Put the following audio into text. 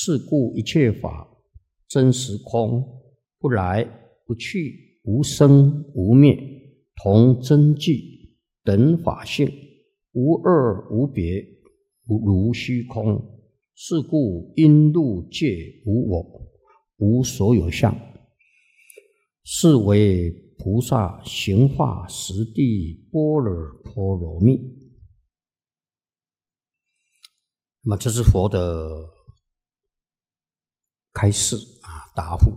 是故一切法真实空，不来不去，无生无灭，同真寂，等法性，无二无别，如虚空。是故因入界无我，无所有相，是为菩萨行化实地般若波罗蜜。那么这是佛的开示答复。